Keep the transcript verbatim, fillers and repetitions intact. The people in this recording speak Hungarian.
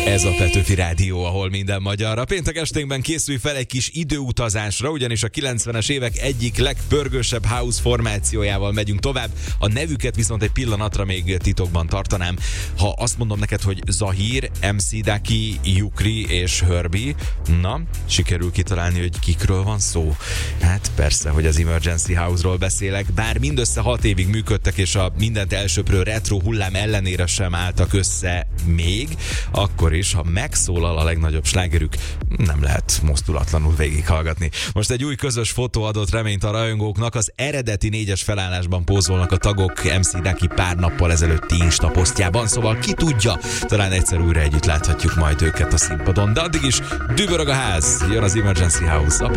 Ez a Petőfi Rádió, ahol minden magyarra. Péntek esténkben készülj fel egy kis időutazásra, ugyanis a kilencvenes évek egyik legpörgősebb house formációjával megyünk tovább. A nevüket viszont egy pillanatra még titokban tartanám. Ha azt mondom neked, hogy Zahir, em cé Daki, Yukri és Herbie, na, sikerül kitalálni, hogy kikről van szó? Hát persze, hogy az Emergency House-ról beszélek, bár mindössze hat évig működtek, és a mindent elsöprő retro hullám ellenére sem álltak össze még, akkor is, ha megszólal a legnagyobb slágerük, nem lehet mozdulatlanul végighallgatni. Most egy új közös fotó adott reményt a rajongóknak, az eredeti négyes felállásban pózolnak a tagok em cé Daki pár nappal ezelőtti Insta posztjában, szóval ki tudja, talán egyszer újra együtt láthatjuk majd őket a színpadon, de addig is dübörög a ház, jön az Emergency House. A